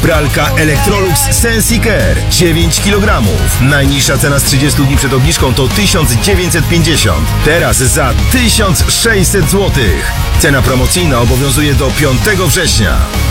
Pralka Electrolux Sensi Care 9 kg. Najniższa cena z 30 dni przed obniżką to 1950. Teraz za 1600 zł. Cena promocyjna obowiązuje do 5 września.